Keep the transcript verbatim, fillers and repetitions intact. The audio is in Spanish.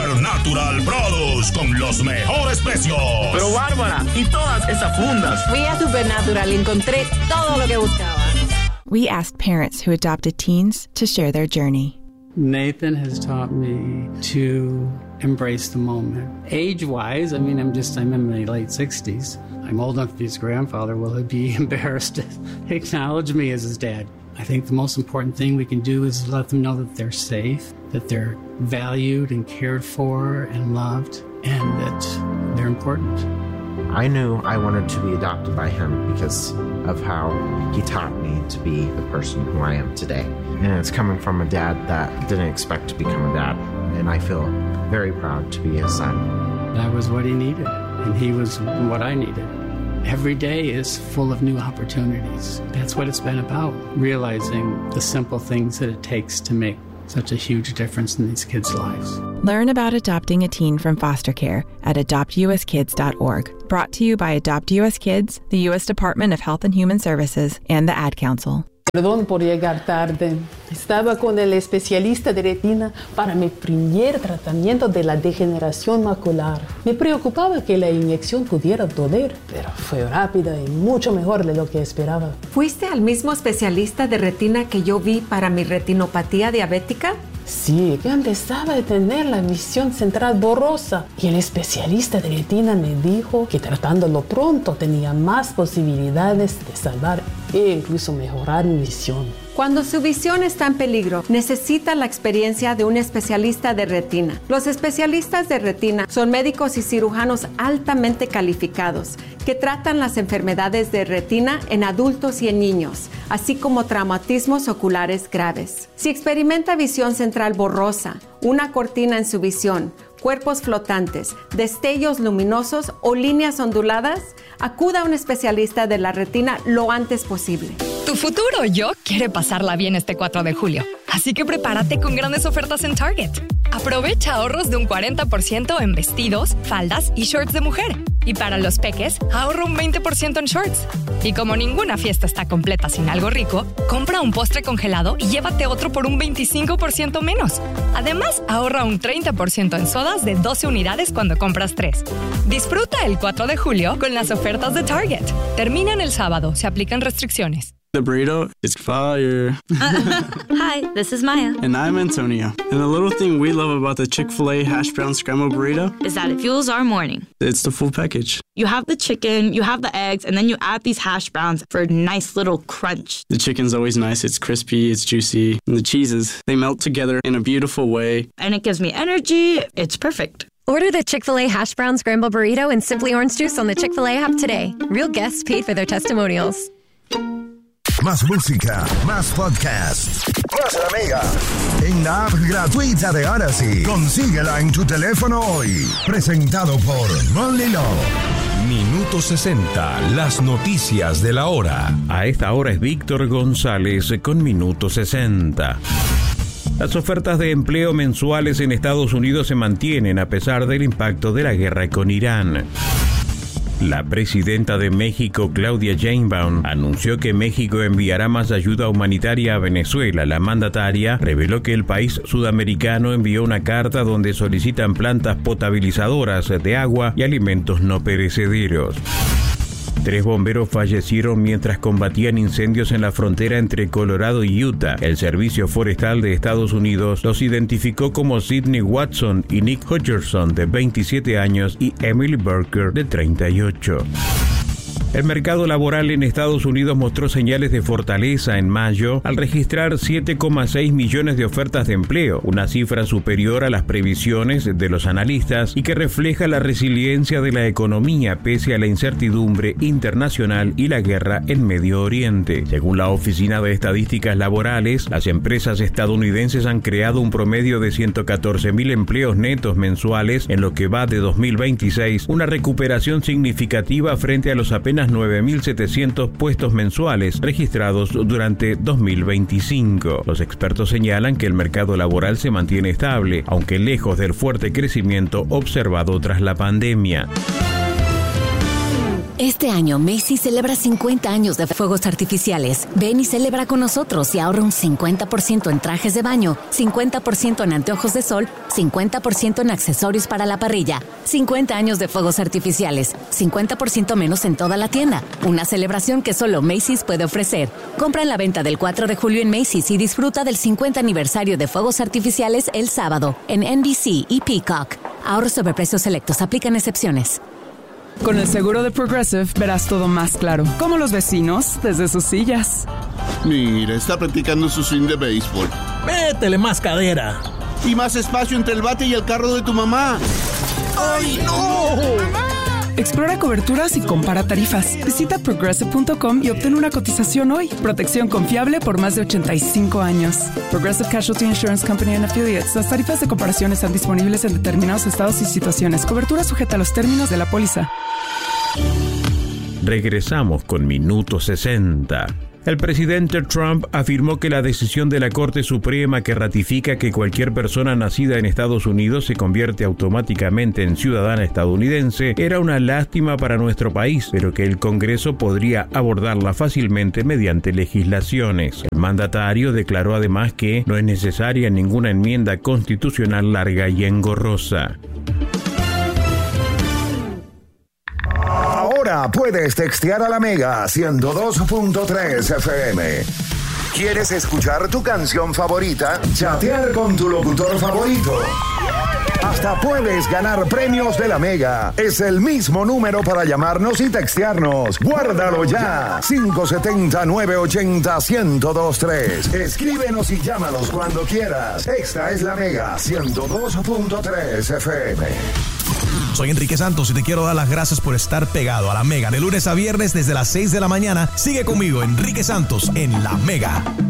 Supernatural Produce con los mejores precios. Pero Bárbara, ¿y todas esas fundas? Fui a Supernatural y encontré todo lo que buscaba. We asked parents who adopted teens to share their journey. Nathan has taught me to embrace the moment. Age-wise, I mean, I'm just, I'm in my late sixties. I'm old enough to be his grandfather. Will he be embarrassed to acknowledge me as his dad? I think the most important thing we can do is let them know that they're safe, that they're valued and cared for and loved, and that they're important. I knew I wanted to be adopted by him because of how he taught me to be the person who I am today. And it's coming from a dad that didn't expect to become a dad. And I feel very proud to be his son. I was what he needed, and he was what I needed. Every day is full of new opportunities. That's what it's been about, realizing the simple things that it takes to make such a huge difference in these kids' lives. Learn about adopting a teen from foster care at adopt u s kids dot org. Brought to you by Adopt U S Kids, the U S Department of Health and Human Services, and the Ad Council. Perdón por llegar tarde. Estaba con el especialista de retina para mi primer tratamiento de la degeneración macular. Me preocupaba que la inyección pudiera doler, pero fue rápida y mucho mejor de lo que esperaba. ¿Fuiste al mismo especialista de retina que yo vi para mi retinopatía diabética? Sí, yo empezaba a tener la visión central borrosa y el especialista de retina me dijo que tratándolo pronto tenía más posibilidades de salvar e incluso mejorar mi visión. Cuando su visión está en peligro, necesita la experiencia de un especialista de retina. Los especialistas de retina son médicos y cirujanos altamente calificados que tratan las enfermedades de retina en adultos y en niños, así como traumatismos oculares graves. Si experimenta visión central borrosa, una cortina en su visión, cuerpos flotantes, destellos luminosos o líneas onduladas, acuda a un especialista de la retina lo antes posible. Tu futuro yo quiere pasarla bien este cuatro de julio, así que prepárate con grandes ofertas en Target. Aprovecha ahorros de un cuarenta por ciento en vestidos, faldas y shorts de mujer. Y para los peques, ahorra un veinte por ciento en shorts. Y como ninguna fiesta está completa sin algo rico, compra un postre congelado y llévate otro por un veinticinco por ciento menos. Además, ahorra un treinta por ciento en sodas de doce unidades cuando compras tres. Disfruta el cuatro de julio con las ofertas de Target. Terminan el sábado, se aplican restricciones. The burrito is fire. Hi, this is Maya. And I'm Antonio. And the little thing we love about the Chick-fil-A hash brown scrambled burrito is that it fuels our morning. It's the full package. You have the chicken, you have the eggs, and then you add these hash browns for a nice little crunch. The chicken's always nice. It's crispy, it's juicy. And the cheeses, they melt together in a beautiful way. And it gives me energy. It's perfect. Order the Chick-fil-A Hash Brown Scramble Burrito and Simply Orange Juice on the Chick-fil-A app today. Real guests paid for their testimonials. Más música, más podcast, más la mega. En la app gratuita de Odyssey. Consíguela en tu teléfono hoy. Presentado por Only Love. Minuto sesenta, las noticias de la hora. A esta hora es Víctor González con Minuto sesenta. Las ofertas de empleo mensuales en Estados Unidos se mantienen a pesar del impacto de la guerra con Irán. La presidenta de México, Claudia Sheinbaum, anunció que México enviará más ayuda humanitaria a Venezuela. La mandataria reveló que el país sudamericano envió una carta donde solicitan plantas potabilizadoras de agua y alimentos no perecederos. Tres bomberos fallecieron mientras combatían incendios en la frontera entre Colorado y Utah. El Servicio Forestal de Estados Unidos los identificó como Sidney Watson y Nick Hutcherson, de veintisiete años, y Emily Burker, de treinta y ocho. El mercado laboral en Estados Unidos mostró señales de fortaleza en mayo al registrar siete coma seis millones de ofertas de empleo, una cifra superior a las previsiones de los analistas y que refleja la resiliencia de la economía pese a la incertidumbre internacional y la guerra en Medio Oriente. Según la Oficina de Estadísticas Laborales, las empresas estadounidenses han creado un promedio de ciento catorce mil empleos netos mensuales en lo que va de dos mil veintiséis, una recuperación significativa frente a los apenas nueve mil setecientos puestos mensuales registrados durante dos mil veinticinco. Los expertos señalan que el mercado laboral se mantiene estable, aunque lejos del fuerte crecimiento observado tras la pandemia. Este año Macy's celebra cincuenta años de fuegos artificiales. Ven y celebra con nosotros y ahorra un cincuenta por ciento en trajes de baño, cincuenta por ciento en anteojos de sol, cincuenta por ciento en accesorios para la parrilla. cincuenta años de fuegos artificiales, cincuenta por ciento menos en toda la tienda. Una celebración que solo Macy's puede ofrecer. Compra en la venta del cuatro de julio en Macy's y disfruta del cincuenta aniversario de fuegos artificiales el sábado en N B C y Peacock. Ahorros sobre precios selectos. Aplican excepciones. Con el seguro de Progressive verás todo más claro, como los vecinos desde sus sillas. Mira, está practicando su swing de béisbol. Métele más cadera. Y más espacio entre el bate y el carro de tu mamá. ¡Ay, no! Explora coberturas y compara tarifas. Visita progressive punto com y obtén una cotización hoy. Protección confiable por más de ochenta y cinco años. Progressive Casualty Insurance Company and Affiliates. Las tarifas de comparación están disponibles en determinados estados y situaciones. Cobertura sujeta a los términos de la póliza. Regresamos con Minuto sesenta. El presidente Trump afirmó que la decisión de la Corte Suprema que ratifica que cualquier persona nacida en Estados Unidos se convierte automáticamente en ciudadana estadounidense era una lástima para nuestro país, pero que el Congreso podría abordarla fácilmente mediante legislaciones. El mandatario declaró además que no es necesaria ninguna enmienda constitucional larga y engorrosa. Ahora puedes textear a la Mega ciento dos punto tres F M. ¿Quieres escuchar tu canción favorita? Chatear con tu locutor favorito. Hasta puedes ganar premios de la Mega. Es el mismo número para llamarnos y textearnos. Guárdalo ya. cinco siete cero, nueve ocho cero, uno cero dos tres. Escríbenos y llámanos cuando quieras. Esta es la Mega ciento dos punto tres F M. Soy Enrique Santos y te quiero dar las gracias por estar pegado a la Mega de lunes a viernes desde las seis de la mañana. Sigue conmigo, Enrique Santos, en la Mega.